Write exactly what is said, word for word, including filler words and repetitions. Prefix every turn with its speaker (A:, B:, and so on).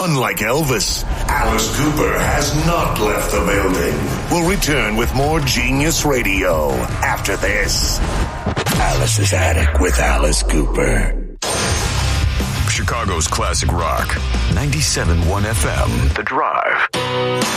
A: Unlike Elvis, Alice Cooper has not left the building. We'll return with more Genius Radio after this. Alice's Attic with Alice Cooper.
B: Chicago's classic rock. ninety-seven point one F M. The Drive.